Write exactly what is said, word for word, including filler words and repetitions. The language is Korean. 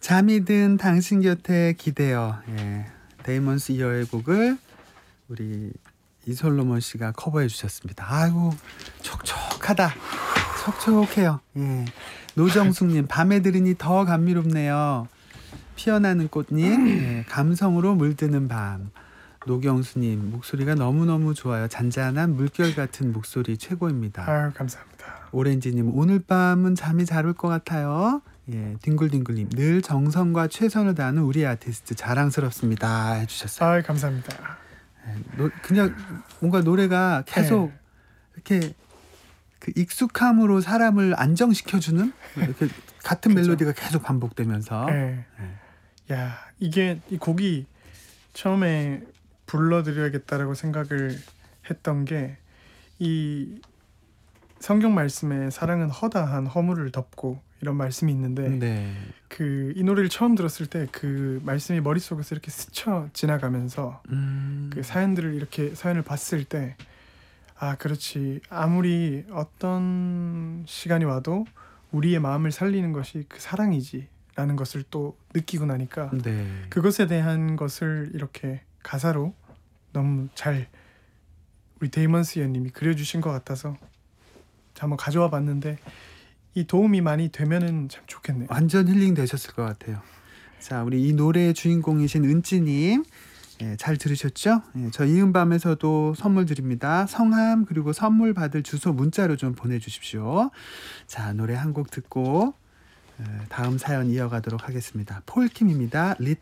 잠이 든 당신 곁에 기대어. 예. 데이먼스 이어의 곡을 우리 이솔로몬 씨가 커버해 주셨습니다. 아이고 촉촉하다. 촉촉해요. 예. 노정숙님 밤에 들으니 더 감미롭네요. 피어나는 꽃님 예. 감성으로 물드는 밤. 노경수님 목소리가 너무너무 좋아요. 잔잔한 물결 같은 목소리 최고입니다. 아유 감사합니다. 오렌지님 오늘 밤은 잠이 잘 올 것 같아요. 예, 딩글딩글님 늘 정성과 최선을 다하는 우리 아티스트 자랑스럽습니다 해주셨어요. 아유 감사합니다. 예, 노, 그냥 뭔가 노래가 계속 네. 이렇게 그 익숙함으로 사람을 안정시켜주는 이렇게 같은 그죠. 멜로디가 계속 반복되면서 네. 예. 야 이게 이 곡이 처음에 불러드려야겠다라고 생각을 했던 게 이 성경 말씀에 사랑은 허다한 허물을 덮고 이런 말씀이 있는데 네. 그 이 노래를 처음 들었을 때 그 말씀이 머릿속에서 이렇게 스쳐 지나가면서 음. 그 사연들을 이렇게 사연을 봤을 때 아 그렇지 아무리 어떤 시간이 와도 우리의 마음을 살리는 것이 그 사랑이지 라는 것을 또 느끼고 나니까 네. 그것에 대한 것을 이렇게 가사로 너무 잘 우리 데이먼스 위원님이 그려주신 것 같아서 한번 가져와 봤는데 이 도움이 많이 되면은 참 좋겠네요. 완전 힐링 되셨을 것 같아요. 자, 우리 이 노래의 주인공이신 은지님, 예, 잘 들으셨죠? 예, 저 이은밤에서도 선물 드립니다. 성함 그리고 선물 받을 주소 문자로 좀 보내주십시오. 자, 노래 한 곡 듣고 에, 다음 사연 이어가도록 하겠습니다. 폴킴입니다. Little